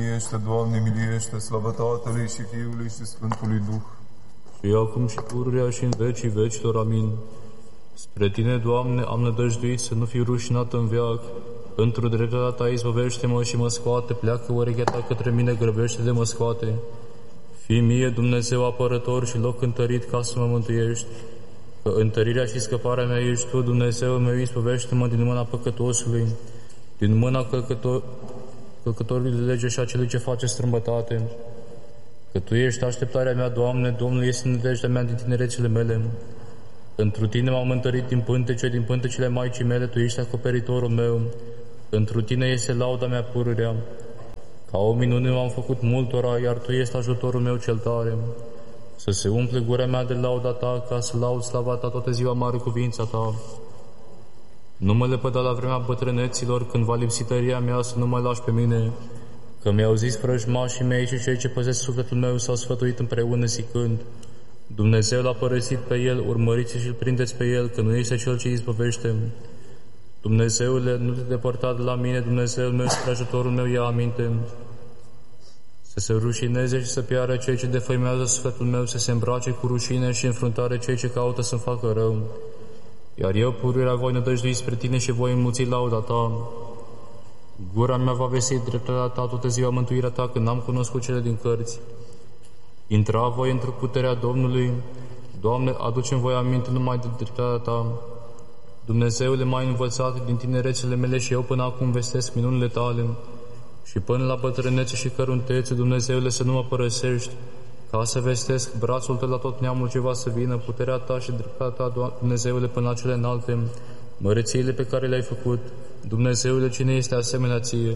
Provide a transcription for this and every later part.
miliește, Doamne, miliește, slavă Tatălui și Fiului și Sfântului Duh. Și acum și pururea și în vecii vecilor. Amin. Spre Tine, Doamne, am nădăjduit să nu fiu rușinat în veac. Într-o dreptatea Ta izbăvește-mă și mă scoate, pleacă urechea Ta către mine, grăbește de mă scoate. Fii mie, Dumnezeu apărător și loc întărit ca să mă mântuiești. Că întărirea și scăparea mea ești Tu, Dumnezeu meu, izbăvește-mă din mâna păcătosului, din mâna călcătorului de lege și a celui ce face strâmbătate. Că Tu ești așteptarea mea, Doamne, Domnul este nădejdea mea din tinerețile mele. Întru Tine m-am întărit din pântecele Maicii mele, Tu ești acoperitorul meu. Întru Tine este lauda mea pururea. Ca o minune m-am făcut multora, iar Tu ești ajutorul meu cel tare. Să se umple gura mea de lauda Ta, ca să laud slava Ta toată ziua mare cuvința Ta. Nu mă lepăda la vremea bătrâneților, când va lipsi tăria mea, să nu mă lași pe mine. Că mi-au zis vrăjmașii mei și cei ce păzesc sufletul meu s-au sfătuit împreună zicând: Dumnezeu l-a părăsit pe el, urmăriți și îl prindeți pe el, că nu este cel ce izbăvește. Dumnezeule, nu te depărta de la mine, Dumnezeul meu, spre ajutorul meu, ia aminte. Să se rușineze și să piară cei ce defăimează sufletul meu, să se îmbrace cu rușine și înfruntare cei ce caută să-mi facă rău. Iar eu, pururea, voi nădăjdui spre Tine și voi înmulți lauda Ta. Gura mea va vesti dreptatea Ta toată ziua mântuirea Ta, când n-am cunoscut cele din cărți. Intra voi într-o puterea Domnului, Doamne, aduce-mi voi aminte numai de dreptatea Ta. Dumnezeule, m-ai învățat din tinerețele mele și eu până acum vestesc minunile Tale. Și până la bătrânețe și căruntețe, Dumnezeule, să nu mă părăsești, ca să vestesc brațul Tău la tot neamul ce va să vină, puterea Ta și dreptatea Ta, Dumnezeule, până la cele înalte, mărețiile pe care le-ai făcut. Dumnezeule, cine este asemenea Ție?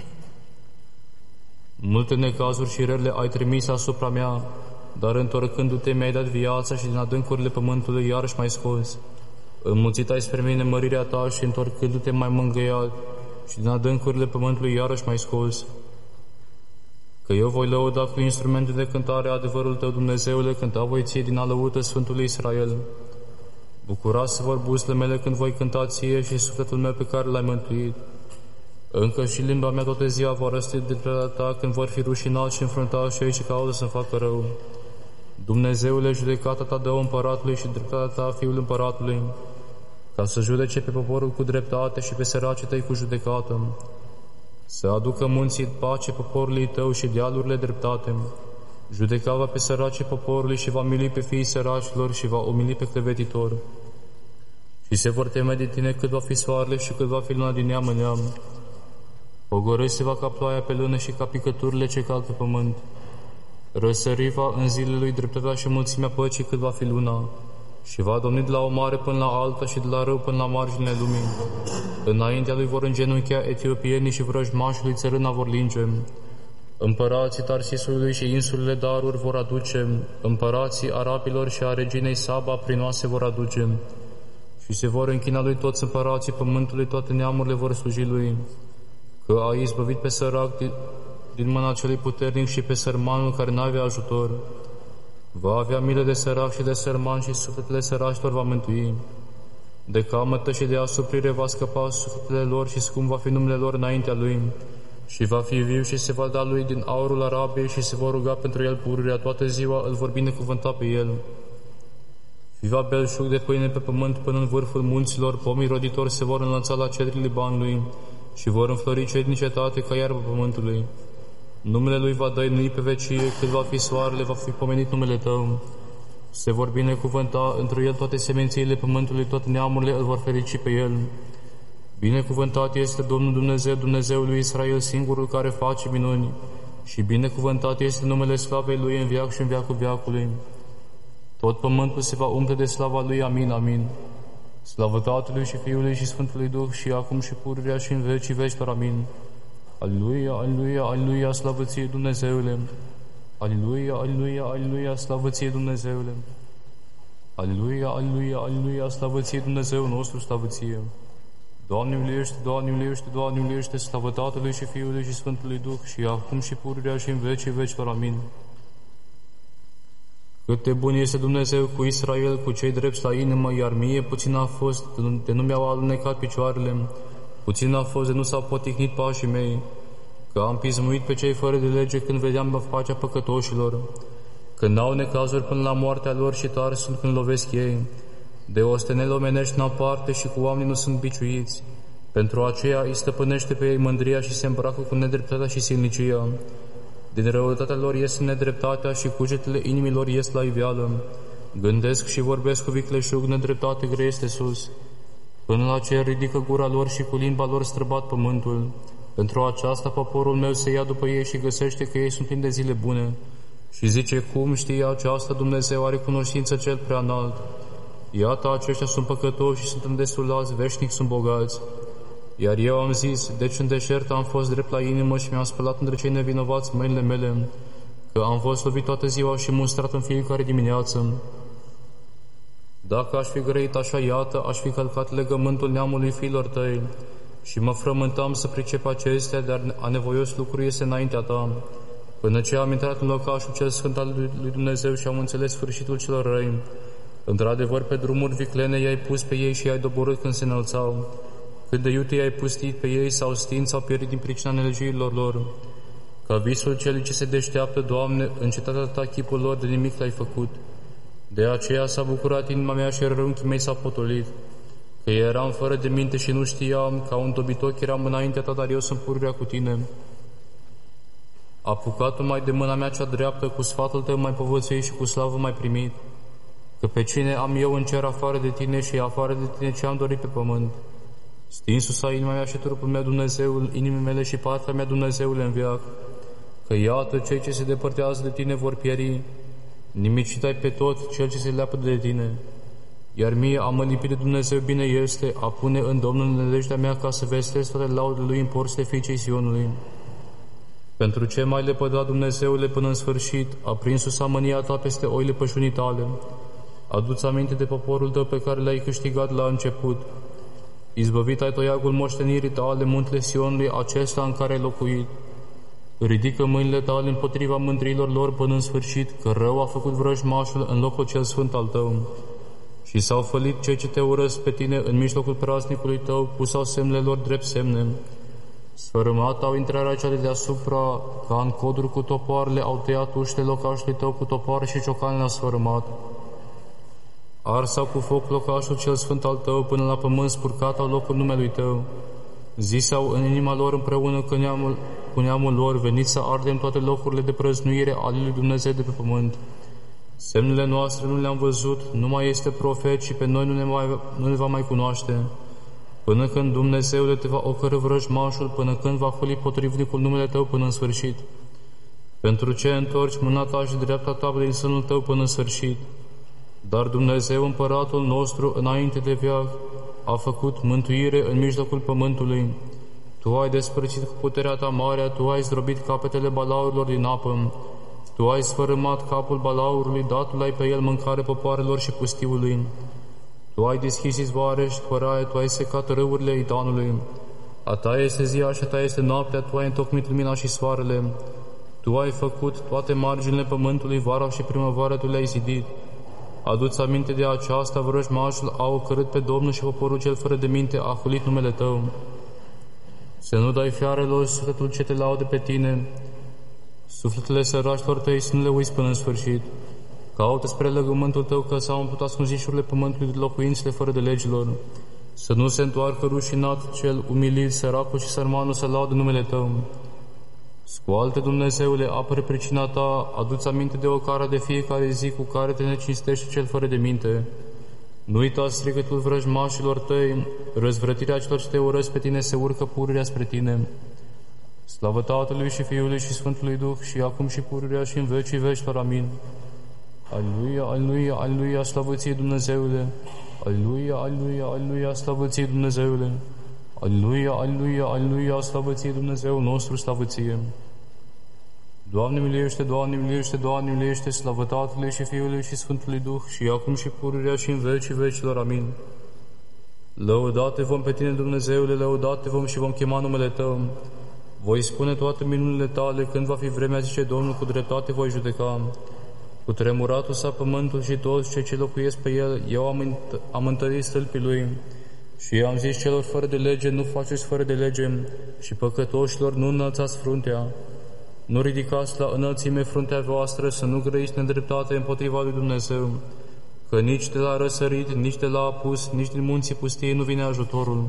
Multe necazuri și rările ai trimis asupra mea, dar întorcându-te mi-ai dat viața și din adâncurile pământului iarăși m-ai scos. Înmulțit ai spre mine mărirea Ta și întorcându-te m-ai mângâiat și din adâncurile pământului iarăși m-ai scos. Că eu voi lăuda cu instrumente de cântare adevărul Tău, Dumnezeule, cânta voi Ție din alăută Sfântului Israel. Bucurați să vor buzele mele când voi cânta Ție și sufletul meu pe care L-ai mântuit. Încă și limba mea toată ziua va răsti de dreptatea Ta când vor fi rușinați și înfruntați cei ce caută să-mi facă rău. Dumnezeule, judecata Ta dă împăratului și dreptatea Ta fiul împăratului, ca să judece pe poporul cu dreptate și pe săracii Tăi cu judecată, să aducă munții pace poporului Tău și dealurile dreptate. Judeca va pe săracii poporului și va mili pe fiii săracilor și va umili pe clevetitor. Și se vor teme de Tine cât va fi soarele și cât va fi luna din neam în neam. Pogorâți se va ca ploaia pe lână și ca picăturile ce cad pe pământ. Răsări va în zilele lui dreptatea și mulțimea păcii cât va fi luna, și va domni de la o mare până la alta și de la rău până la marginile lumii. Înaintea lui vor îngenunchea etiopienii și vrăjmașii lui țărâna vor linge. Împărații Tarsisului și insulele daruri vor aduce, împărații arapilor și a reginei Saba prinoase vor aduce. Și se vor închina lui toți împărații pământului, toate neamurile vor sluji lui. Că a izbăvit pe sărac din mâna celui puternic și pe sărmanul care n-avea ajutor. Va avea milă de sărac și de sărman și sufletele săracilor va mântui. De camătă și de asuprire va scăpa sufletele lor și scump va fi numele lor înaintea lui. Și va fi viu și se va da lui din aurul Arabiei și se vor ruga pentru el pururea, toată ziua îl vor binecuvânta pe el. Și va belșug de pâine pe pământ până în vârful munților, pomii roditori se vor înlăța la cedrii Libanului și vor înflori cei din cetate ca iarbă pământului. Numele lui va dăinui pe vecie, cât va fi soarele, va fi pomenit numele Tău. Se vor binecuvânta într el toate semințiile pământului, toate neamurile îl vor ferici pe el. Binecuvântat este Domnul Dumnezeu, Dumnezeul lui Israel, singurul care face minuni, și binecuvântat este numele slavei Lui în veac și în veacul veacului. Tot pământul se va umple de slava Lui, amin, amin. Slavă Tatălui și Fiului și Sfântului Duh, și acum și pururea și în vecii vecilor, amin. Aleluia, aleluia, aleluia, slavă Ție, Dumnezeule! Aleluia, aleluia, aleluia, slavă Ție, Dumnezeule! Aleluia, aleluia, aleluia, slavă Ție, Dumnezeul nostru, slavă Ție! Doamne miliește, Doamne miliește, Doamne miliește, slavă Tatălui și Fiului și Sfântului Duh, și acum și pururea și în vecii vecilor, amin. Cât de bun este Dumnezeu cu Israel, cu cei drepți la inimă, iar mie puțin a fost de nu mi-au alunecat picioarele, puțin a fost de nu s-au poticnit pașii mei, că am pismuit pe cei fără de lege când vedeam pacea păcătoșilor, când n-au necazuri până la moartea lor și tari sunt când lovesc ei. De ostenel omenești n-au parte și cu oamenii nu sunt biciuiți. Pentru aceea îi stăpânește pe ei mândria și se îmbracă cu nedreptatea și silnicia. Din răutatea lor iese nedreptatea și cugetele inimilor ies la iveală. Gândesc și vorbesc cu vicleșug, nedreptate grea este sus. Până la cer ridică gura lor și cu limba lor străbat pământul. Pentru aceasta poporul meu se ia după ei și găsește că ei sunt plini de zile bune. Și zice, cum știe aceasta, Dumnezeu are cunoștință cel prea înalt. Iată, aceștia sunt păcătoși și sunt îndestulați, veșnic sunt bogați. Iar eu am zis, deci în deșert am fost drept la inimă și mi-am spălat între cei nevinovați mâinile mele, că am fost lovit toată ziua și mustrat în fiecare dimineață. Dacă aș fi grăit așa, iată, aș fi călcat legământul neamului fiilor tăi și mă frământam să pricep acestea, dar anevoios lucru este înaintea ta. Până ce am intrat în locașul cel sfânt al lui Dumnezeu și am înțeles sfârșitul celor răi, într-adevăr pe drumuri viclene i-ai pus pe ei și i-ai doborât când se înălțau. Cât de iute i-ai pustit pe ei, s-au stins, s-au pierit din pricina nelegiurilor lor. Ca visul celui ce se deșteaptă, Doamne, în cetatea ta chipul lor de nimic l-ai făcut. De aceea s-a bucurat inima mea și rărunchii mei s-au potolit, că eram fără de minte și nu știam, ca un dobitoc eram înaintea ta, dar eu sunt pururea cu tine. Apucat-o mai de mâna mea cea dreaptă, cu sfatul tău mai povățuit și cu slavă mai primit, că pe cine am eu în cer afară de tine și afară de tine ce am dorit pe pământ. Stinsus a inima mea și trupul meu, Dumnezeul inimii mele și partea mea, Dumnezeule, în veac, că iată, cei ce se depărtează de tine vor pieri, nimicit ai pe tot cel ce se leapă de tine. Iar mie a mă lipi de Dumnezeu bine este a pune în Domnul nădejdea mea ca să vestesc toate laudele Lui în porțile fiicei Sionului. Pentru ce m-ai lepădat, Dumnezeule, până în sfârșit, a prins mânia ta peste oile pășunii tale. Adu-ți aminte de poporul tău pe care l-ai câștigat la început. Izbăvit ai toiagul moștenirii tale, muntele Sionului, acesta în care ai locuit. Ridică mâinile tale împotriva mândrilor lor până în sfârșit, că rău a făcut vrăjmașul în locul cel sfânt al tău. Și s-au fălit cei ce te urăsc pe tine în mijlocul praznicului tău, pusau semnele lor drept semne. Sfărâmat au intrarea cea de deasupra, ca în coduri cu topoarele, au tăiat ușile locașului tău cu topoare și ciocanele au sfărâmat. Arsau cu foc locașul cel sfânt al tău, până la pământ spurcat au locul numelui tău. Ziseau în inima lor împreună cu neamul lor, veniți să ardem toate locurile de prăznuire ale lui Dumnezeu de pe pământ. Semnele noastre nu le-am văzut, nu mai este profet și pe noi nu ne va mai cunoaște. Până când Dumnezeule te va ocărî vrăjmașul, până când va huli potrivnicul numele tău până în sfârșit. Pentru ce întorci mâna ta și dreapta ta din sânul tău până în sfârșit. Dar Dumnezeu, împăratul nostru, înainte de veac, a făcut mântuire în mijlocul pământului. Tu ai despărțit cu puterea ta mare, tu ai zdrobit capetele balaurilor din apă, tu ai sfărâmat capul balaurului, datul ai pe el mâncare popoarelor și pustiului. Tu ai deschis izvoare și păraie, tu ai secat râurile Idanului. A ta este ziua și a ta este noaptea, tu ai întocmit lumina și soarele. Tu ai făcut toate marginile pământului, vara și primăvara tu le-ai zidit. Adu-ți aminte de aceasta, vrăjmașul a ocărât pe Domnul și poporul cel fără de minte a hulit numele tău. Să nu dai fiarelor sufletul ce te laude pe tine, sufletele sărașilor tăi să nu le uiți până în sfârșit. Caută spre legământul tău, că s-au umplut ascunzișurile pământului de locuințele fără de legilor. Să nu se întoarcă rușinat cel umilit, săracul și sărmanul să laudă numele tău. Scoaltă, Dumnezeule, apără pricina ta, adu-ți aminte de ocara de fiecare zi cu care te necinstește cel fără de minte. Nu uita strigătul vrăjmașilor tăi, răzvrătirea celor ce te urăsc pe tine se urcă pururea spre tine. Slavă Tatălui și Fiului și Sfântului Duh și acum și pururea și în vecii vecilor. Amin. Aleluia, aleluia, aleluia, slavă ție, Dumnezeule! Aleluia, aleluia, aleluia, slavă ție, Dumnezeule! Aleluia, aleluia, aleluia, slavă ție, Dumnezeu nostru, slavă ție! Doamne miluiește, Doamne miluiește, Doamne miluiește, slavă Tatălui și Fiului și Sfântului Duh și acum și pururea și în vecii vecilor. Amin. Lăudate vom pe tine, Dumnezeule, lăudate vom și vom chema numele tău. Voi spune toate minunile tale, când va fi vremea, zice Domnul, cu dreptate voi judeca. Cu tremuratul sa pământul și toți cei ce locuiesc pe el, eu am întărit stâlpii lui. Și i-am zis celor fără de lege, nu faceți fără de lege, și păcătoșilor nu înălțați fruntea. Nu ridicați la înălțime fruntea voastră, să nu grăiți nedreptate împotriva lui Dumnezeu, că nici de la răsărit, nici de la apus, nici din munții pustiei nu vine ajutorul.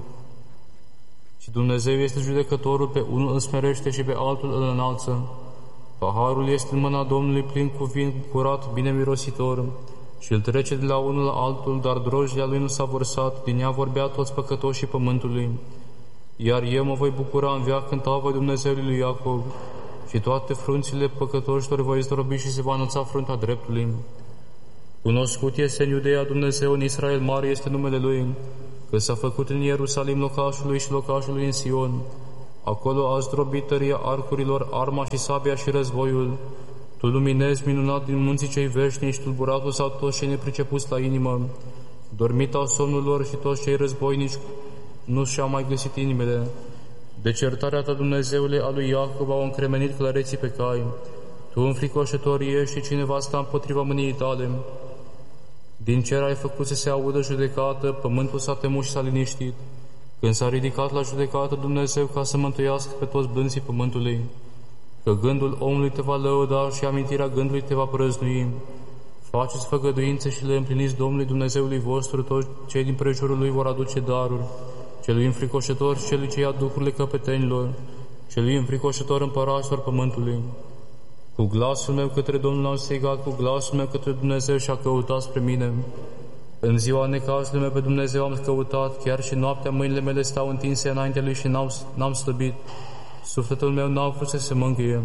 Și Dumnezeu este judecătorul, pe unul îl smerește și pe altul îl înalță. Paharul este în mâna Domnului plin cu vin curat, bine mirositor, și îl trece de la unul la altul, dar drojdea lui nu s-a vărsat, din ea vorbea toți păcătoșii pământului. Iar eu mă voi bucura în veac, cânta voi Dumnezeului lui Iacov, și toate frunțile păcătoșilor voi zdrobi și se va înălța fruntea dreptului. Cunoscut este în Iudeea Dumnezeu, în Israel mare este numele Lui, că s-a făcut în Ierusalim locașul Lui și locașul Lui în Sion. Acolo a zdrobit tăria arcurilor, arma și sabia și războiul. Tu luminezi minunat din munții cei veșnici, tulburatul sau toți cei nepricepuți la inimă. Dormit au somnul lor și toți cei războinici nu și-au mai găsit inimile. De certarea ta, Dumnezeule, a lui Iacov au încremenit clăreții pe cai. Tu înfricoșător ești și cineva sta împotriva mâniei tale. Din cer ai făcut să se audă judecată, pământul s-a temut și s-a liniștit. Când s-a ridicat la judecată Dumnezeu ca să mântuiască pe toți blânzii pământului, că gândul omului te va lăuda și amintirea gândului te va prăznui. Faceți făgăduințe și le împliniți Domnului Dumnezeului vostru, toți cei din prejurul Lui vor aduce daruri, celui înfricoșător și celui ce ia duhurile căpetenilor, celui înfricoșător împăraților pământului. Cu glasul meu către Domnul am strigat, cu glasul meu către Dumnezeu și a căutat spre mine. În ziua necazului meu pe Dumnezeu am căutat, chiar și noaptea mâinile mele stau întinse înaintea Lui și n-am slăbit. Sufletul meu n-a vrut să se mângâie.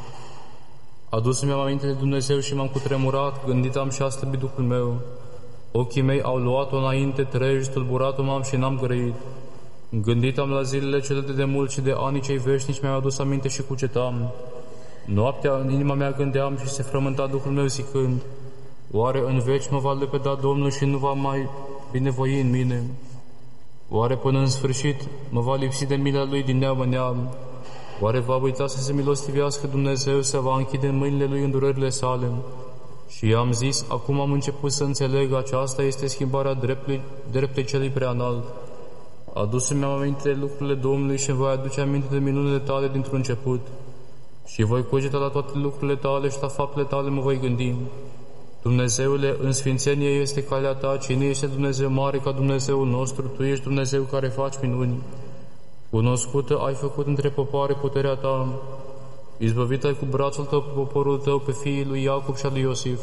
Adus-mi aminte de Dumnezeu și m-am cutremurat, gândit am și a slăbit Duhul meu. Ochii mei au luat-o înainte treji, tulburat-o m-am și n-am grăit. Gândit am la zilele cele de demult și de anii cei veșnici, mi-am adus aminte și cugetam. Noaptea în inima mea gândeam și se frământa Duhul meu zicând, oare în veci mă va lepăda Domnul și nu va mai binevoi în mine? Oare până în sfârșit mă va lipsi de mila Lui din neam în neam? Oare va uita să se milostivească Dumnezeu, să va închide în mâinile Lui îndurările sale? Și i-am zis, acum am început să înțeleg, aceasta este schimbarea dreptei celui prea înalt. Adus-mi aminte de lucrurile Domnului și îmi voi aduce aminte de minunile tale dintr-un început. Și voi cugeta la toate lucrurile tale și la faptele tale mă voi gândi. Dumnezeule, în sfințenie este calea ta, cine este Dumnezeu mare ca Dumnezeul nostru, tu ești Dumnezeu care faci minuni. Cunoscută ai făcut între popoare puterea ta, izbăvit ai cu brațul tău pe poporul tău, pe fiii lui Iacov și al lui Iosif.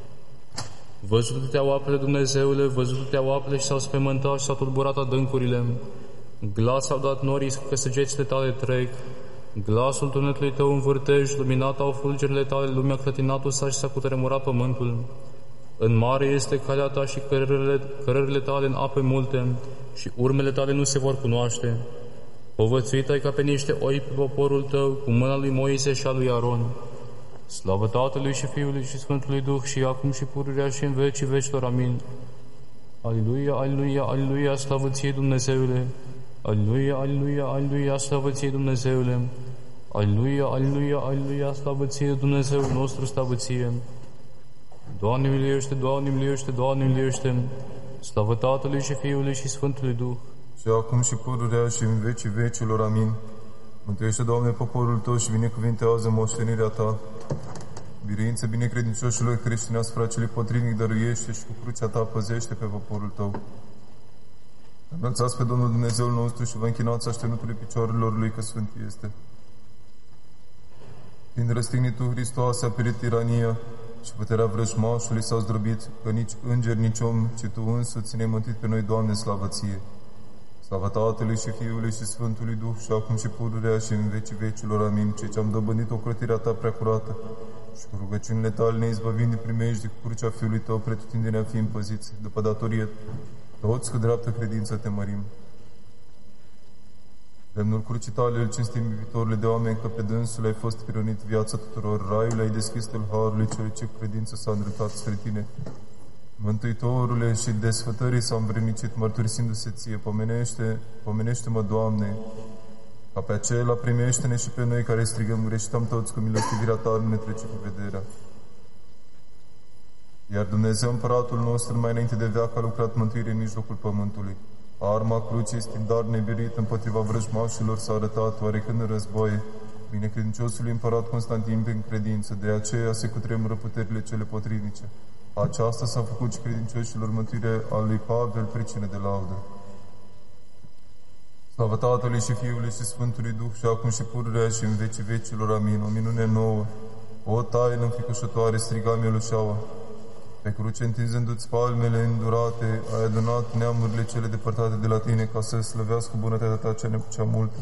Văzut-te-au apele, Dumnezeule, văzut-te-au apele și s-au spământat și s-au tulburat adâncurile. Glas au dat norii că săgețile tale trec. Glasul tunetului tău învârtej, luminat au fulgerile tale, lumea clătinatul s-a și s-a cutremurat pământul. În mare este calea ta și cărările tale în ape multe și urmele tale nu se vor cunoaște. Povățuit ai ca pe niște oi pe poporul tău, cu mâna lui Moise și a lui Aron. Slavă Tatălui și Fiului și Sfântului Duh și acum și pururea și în vecii vecilor. Amin. Aleluia, aleluia, aleluia, slavă ție, Dumnezeule! Aleluia, aleluia, aleluia, slavă ție, Dumnezeule! Aleluia, aleluia, aleluia, slavă ție, Dumnezeul nostru, slavă ție! Doamne miluiește, Doamne miluiește, Doamne miluiește! Slavă Tatălui și Fiului și Sfântului Duh! Și acum și pururea și în vecii vecilor. Amin. Mântuiește, Doamne, poporul Tău și binecuvintează moștenirea Ta. Biruință binecredincioșilor creștini asupra celui potrivnic dăruiește și cu crucea Ta păzește pe poporul Tău. Înălțați pe Domnul Dumnezeul nostru și vă închinați așternutului picioarelor Lui, că Sfânt este. Fiind răstignit Tu, Hristoase, a pierit tirania și puterea vrăjmașului s-au zdrobit, că nici înger, nici om, ci Tu însuți ne-ai mântuit pe noi, Doamne, slavă Ție! Slavă Tatălui și Fiului și Sfântului Duh și acum și pururea și în vecii vecilor. Amin. Cei ce am dobândit ocrotirea Ta prea curată și cu rugăciunile Tale ne izbăvind de primejdi, cu crucea Fiului Tău pretutindenea fiind păziți, după datorie, toți cu dreaptă credință Te mărim. Lemnul crucii Tale îl cinstim, iubitorule de oameni, că pe dânsul ai fost pironit viața tuturor, raiul ai deschis tâlharului celui ce cu credință s-a îndreptat spre Tine. Mântuitorule, și desfătării s-a învrednicit, mărturisindu-se Ție, pomenește-mă, Doamne, ca pe acela primește-ne și pe noi care strigăm, greșitam toți cu milostivirea Ta, nu ne trece cu vederea. Iar Dumnezeu, Împăratul nostru, mai înainte de veac, a lucrat mântuire în mijlocul pământului. Arma crucii, spindar nebirit împotriva vrăjmașilor, s-a arătat oarecând în război binecredinciosului împărat Constantin prin credință, de aceea se cutremură puterile cele potrivnice. Aceasta s-a făcut și credincioșilor mântuire al lui Pavel, pricină de laudă. Slavă Tatălui și Fiului și Sfântului Duh, și acum și pururea și în vecii vecilor. Amin. O minune nouă, o taină înfricoșătoare, striga mielușeaua. Pe cruce, întinzându-ți palmele îndurate, ai adunat neamurile cele depărtate de la tine, ca să slăvească bunătatea ta cea multă.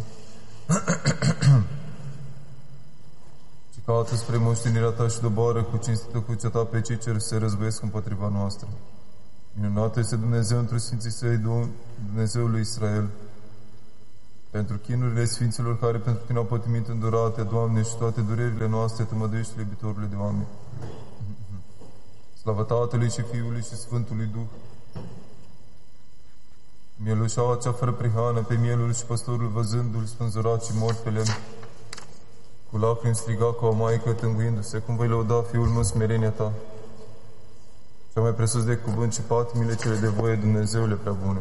Și caută spre moștenirea ta și doboară cu cinstită crucea ta pe cei ce se războiesc împotriva noastră. Minunată este Dumnezeu într-o Sfinții Săi, Dumnezeul lui Israel. Pentru chinurile Sfinților care pentru tine au pătimit îndurate, Doamne, și toate durerile noastre, tămăduiește-le iubitorule de oameni. Slavă Tatălui și Fiului și Sfântului Duh. Mielușaua cea fără prihană, pe mielul și păstorul văzându-l spânzurat și mort pe lemn, cu lacrimi striga ca o maică tânguindu-se: cum voi lăuda, Fiul meu, smerenia ta? Cea mai presus de cuvânt și patimile cele de voie, Dumnezeule prea bune.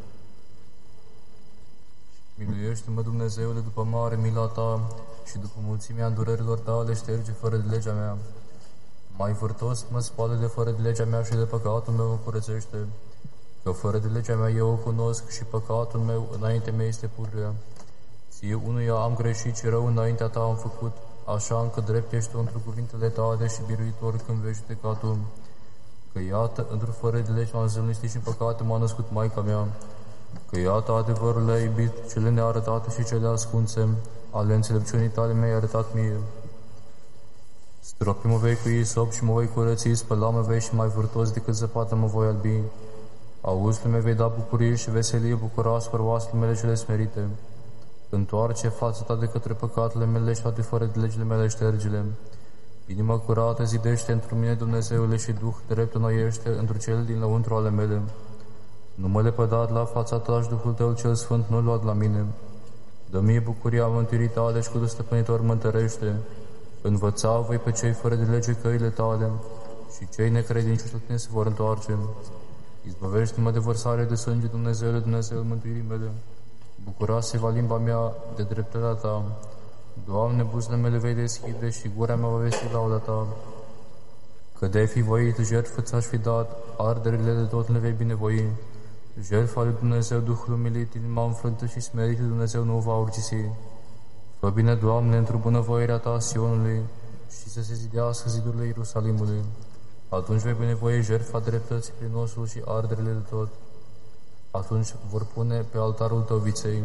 Miluiește-mă, Dumnezeule, după mare mila ta și după mulțimea îndurărilor tale, șterge fără de legea mea. Mai vârtos mă spală de fără de legea mea și de păcatul meu mă curățește, că fără de legea mea eu o cunosc și păcatul meu înainte mea este pururea. Ție unuia am greșit și rău înaintea ta am făcut, așa încă drept ești tu într cuvintele tale și biruitor când vei judeca tu. Că iată, într fără de lege m-am zălnistit și în păcate m-a născut Maica mea. Că iată, adevărul le-ai iubit, cele nearătate și cele ascunse, ale înțelepciunii tale mi-ai arătat mie. Stropi mă vei cu isop și mă voi curăți, spăla mă vei și mai vârtos decât zăpată mă voi albi. Auzi-le mi vei da bucurie și veselie, bucuroască oasele mele cele smerite. Întoarce fața ta de către păcatele mele și toate fără de legile mele ștergile. Inima curată zidește într mine, Dumnezeule, și Duh drept înnoiește într cele din lăuntru ale mele. Nu mă lepăda la fața ta și Duhul tău cel sfânt nu luat la mine. Dă-mi bucuria mântuirii tale și cu stăpânitor mă întărește. Învăța voi pe cei fără de lege căile tale și cei necredincioși la tine se vor întoarce. Izbăvește-mă de vărsare de sânge, Dumnezeule, Dumnezeul mântuirii mele. Bucura-se va limba mea de dreptatea ta. Doamne, buzele mele vei deschide și gura mea va vesti lauda ta. Că de-ai fi voit, jertfă ți-aș fi dat, arderile de tot le vei binevoi. Jertfa lui Dumnezeu, Duhul umilit, inima înfrântă și smerită, Dumnezeu nu o va urgisi. Fă bine, Doamne, într-o bunăvoirea ta Sionului și să se zidească zidurile Ierusalimului. Atunci vei binevoi jertfa dreptății prin osul și arderile de tot. Atunci vor pune pe altarul tău viței.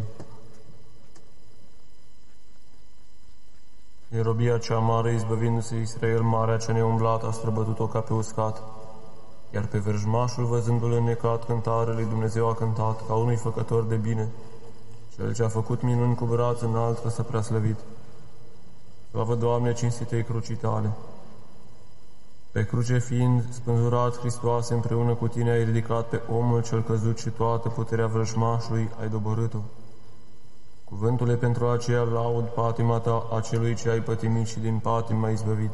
Din robia cea mare, izbăvindu-se Israel, marea cea neumblată, a străbătut-o ca pe uscat. Iar pe vrăjmașul, văzându-l înnecat, cântare lui Dumnezeu a cântat, ca unui făcător de bine. Cel ce a făcut minuni cu braț înalt, că s-a preaslăvit. Slavă, Doamne, cinstitei crucii tale! Pe cruce fiind spânzurat, Hristoase, împreună cu tine ai ridicat pe omul cel căzut și toată puterea vrăjmașului ai doborât-o. Cuvântule, pentru aceea laud patima ta a celui ce ai pătimit și din patim m-ai izbăvit.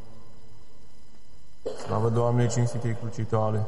Slavă, Doamne, cinstitei crucii tale!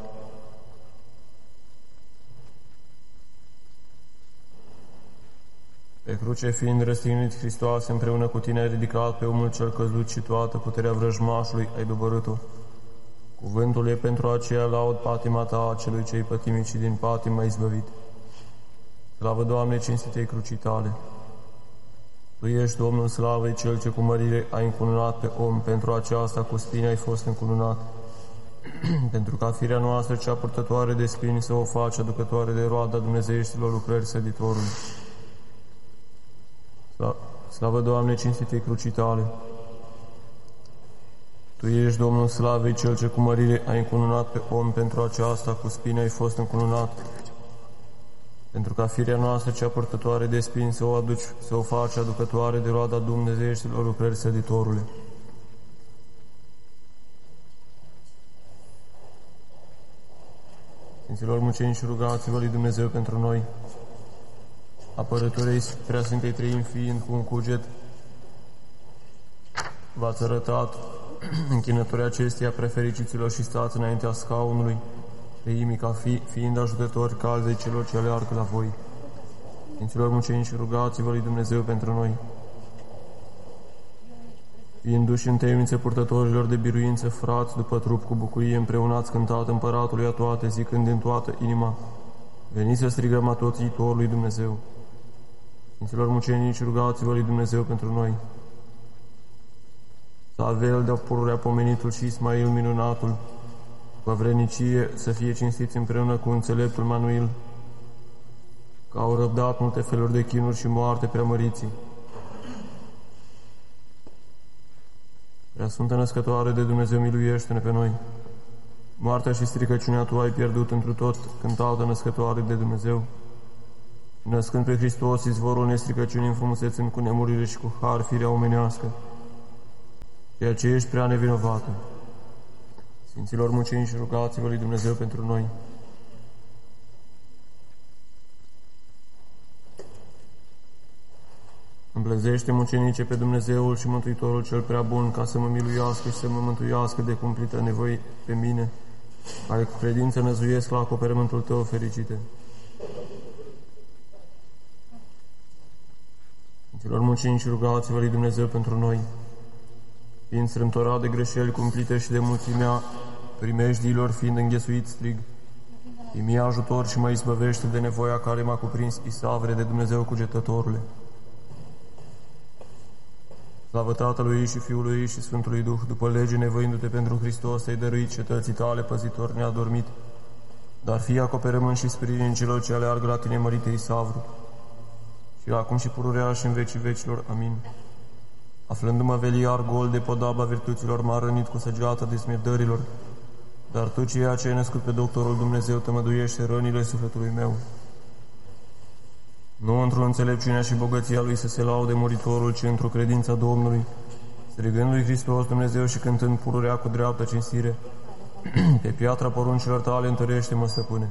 Pe cruce fiind răstignit, Hristoase, împreună cu tine ai ridicat pe omul cel căzut și toată puterea vrăjmașului ai doborât-o. Cuvântul e pentru aceea laud patima ta a celui ce ai pătimit și din patim m-ai izbăvit. Slavă, Doamne, cinstitei crucii tale! Tu ești Domnul slavei, Cel ce cu mărire ai încununat pe om, pentru aceasta cu spini ai fost încununat. Pentru ca firea noastră cea purtătoare de spini să o faci aducătoare de roada dumnezeieștilor lucrări săditorului. Slavă, Doamne, cinstitei crucii tale! Tu ești Domnul slavei, Cel ce cu mărire ai încununat pe om, pentru aceasta cu spini ai fost încununat. Pentru ca firea noastră cea purtătoare de spini să o faci aducătoare de roada dumnezeieștilor lucrări săditorului. Sfinților mucenici, rugați-vă lui Dumnezeu pentru noi. Apărătorii Preasfintei Treimi fiind cu un cuget, v-ați arătat închinătorii acesteia prefericiților și stați înaintea scaunului treimii ca fiind ajutători caldei celor ce aleargă la voi. Sfinților mucenici, rugați-vă lui Dumnezeu pentru noi. Fiind duși în temnițe purtătorilor de biruință, frați, după trup cu bucurie împreunați cântat Împăratului a toate, zicând din toată inima, veniți să strigăm a toți iitorului Dumnezeu. Sfinților mucenici, rugați-vă lui Dumnezeu pentru noi. Savel de-a pururea pomenitul și Ismail minunatul, cu vrednicie să fie cinstiți împreună cu înțeleptul Manuil, că au răbdat multe feluri de chinuri și moarte preamăriții. Preasfântă Născătoare de Dumnezeu, miluiește-ne pe noi. Moartea și stricăciunea Tu ai pierdut întru tot, cântată Născătoare de Dumnezeu. Născând pe Hristos, izvorul nestricăciunii, înfrumusețând cu nemurile și cu har firea omenească, ceea ce ești prea nevinovată. Sfinților mucenici, rugați-vă lui Dumnezeu pentru noi. Îmblăzește, mucenice, pe Dumnezeul și Mântuitorul cel prea bun, ca să mă miluiască și să mă mântuiască de cumplită nevoie pe mine, care cu credință năzuiesc la acoperământul Tău, fericite. Sfinților mucenici, rugați-vă lui Dumnezeu pentru noi. Fiind strâmtorat de greșeli cumplite și de mulțimea primejdiilor, fiind înghesuit, strig, fii-mi ajutor și mă izbăvește de nevoia care m-a cuprins, Isavre de Dumnezeu cugetătorule. Slavă Tatălui și Fiului și Sfântului Duh, după lege nevoindu-te pentru Hristos, ai dăruit cetății Tale, păzitor neadormit, dar fie acoperământ și sprijin celor ce aleargă la Tine, mărite Isavru, și acum și pururea și în vecii vecilor. Amin. Aflându-mă veliar gol de podaba virtuților, m-a rănit cu săgeata desmirdărilor, dar Tu, ceea ce ai născut pe doctorul Dumnezeu, tămăduiește rănile sufletului meu. Nu într-o înțelepciunea și bogăția Lui să se laude muritorul, ci într-o credința Domnului, strigând lui Hristos Dumnezeu și cântând pururea cu dreaptă cinstire. Pe piatra poruncilor Tale întărește-mă, Stăpâne.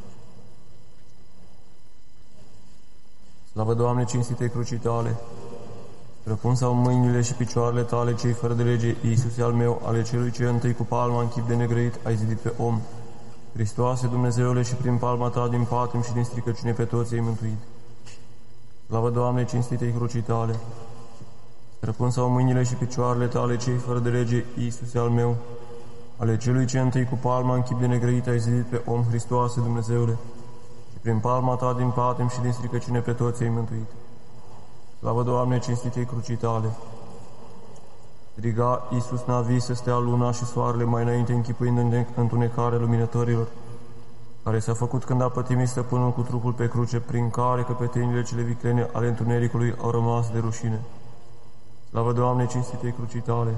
Slavă, Doamne, cinstite crucii Tale! Răpun sau mâinile și picioarele Tale, cei fără de lege, Iisuse al meu, ale celui ce întâi cu palma în chip de negrăit ai zidit pe om. Hristoase, Dumnezeule, și prin palma Ta din patim și din stricăciune pe toți ai mântuit. Slavă, Doamne, cinstite-i crucii Tale! Răpun sau mâinile și picioarele Tale, cei fără de lege, Iisuse al meu, ale celui ce întâi cu palma în chip de negrăit ai zidit pe om. Hristoase, Dumnezeule, și prin palma Ta din patim și din stricăciune pe toți ai mântuit. Slavă, Doamne, cinstite-i crucii Tale! Striga Iisus Navi să stea luna și soarele, mai înainte închipuind întunecarea luminătorilor, care s-a făcut când a pătimit Stăpânul cu trupul pe cruce, prin care căpetenile cele viclene ale întunericului au rămas de rușine. Slavă, Doamne, cinstite-i crucii Tale!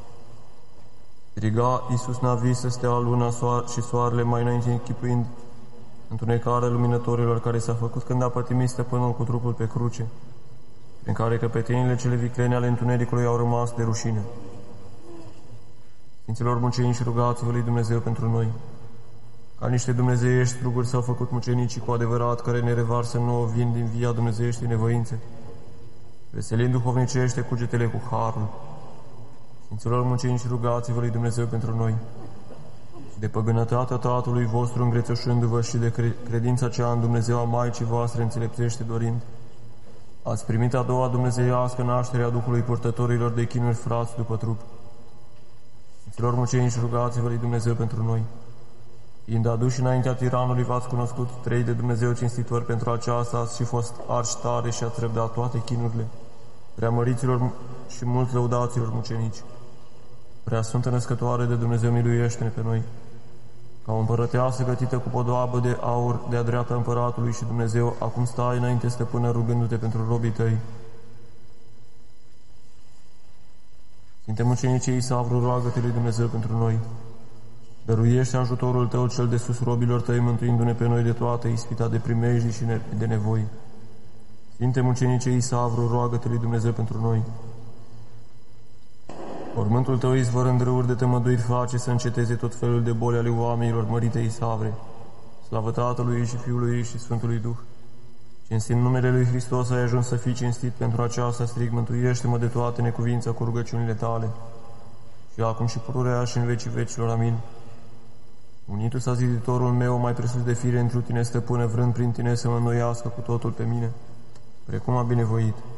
Striga Iisus Navi să stea luna și soarele, mai înainte închipuind întunecarea luminătorilor, care s-a făcut când a pătimit Stăpânul cu trupul pe cruce, prin care căpetenile cele viclene ale întunericului au rămas de rușine. Sfinților mucenici, rugați-vă lui Dumnezeu pentru noi. Ca niște dumnezeiești struguri s-au făcut mucenicii cu adevărat, care ne revarsă nouă vin din via dumnezeieștii nevoințe, veselind duhovnicește cugetele cu harul. Sfinților mucenici, rugați-vă lui Dumnezeu pentru noi. De păgânătatea Tatălui vostru îngrețășându-vă și de credința cea în Dumnezeu a Maicii voastre înțelepțește dorind, ați primit a doua dumnezeiască nașterea Duhului purtătorilor de chinuri, frați după trup. Sfinților mucenici, rugați-vă lui Dumnezeu pentru noi. Fiind aduși înaintea tiranului, v-ați cunoscut trei de Dumnezeu cinstitori, pentru aceasta ați și fost arși tare și ați răbdat toate chinurile, preamăriților și mult lăudaților mucenici. Preasfântă Născătoare de Dumnezeu, miluiește-ne pe noi. Ca o împărăteasă gătită cu podoabă de aur de-a dreapta împăratului și Dumnezeu, acum stai înainte, Stăpână, rugându-te pentru robii Tăi. Sfinte mucenicii Isavru, roagă-te lui Dumnezeu pentru noi. Dăruiește ajutorul Tău cel de sus robilor Tăi, mântuindu-ne pe noi de toată ispita de primejdii și de nevoi. Sfinte mucenicii Isavru, roagă-te lui Dumnezeu pentru noi. Mormântul Tău, izvorând râuri de tămăduiri, face să înceteze tot felul de boli ale oamenilor, mărite Isavre. Slavă Tatălui și Fiului și Sfântului Duh. Cinstind numele Lui Hristos, ai ajuns să fii cinstit, pentru aceasta strig, mântuiește-mă de toate necuvința cu rugăciunile Tale, și acum și pururea și în vecii vecilor. Amin. Unitu s-a ziditorul meu, mai presus de fire întru tine, stăpâne, vrând prin tine să mă înnoiască cu totul pe mine, precum a binevoit.